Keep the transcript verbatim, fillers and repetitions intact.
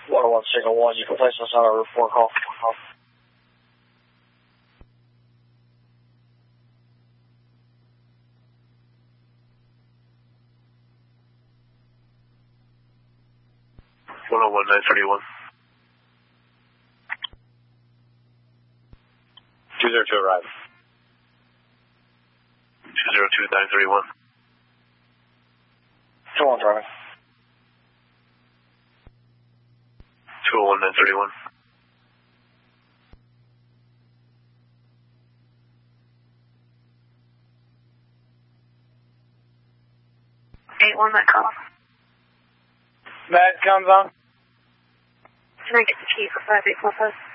one oh one signal one, you can place us on a Route four call. one oh one nine thirty-one. two zero two arrive. two zero two nine thirty-one. two one driving. two oh one nine thirty-one. eight one, that call. Med comes on. Can I get the key for five eight four five?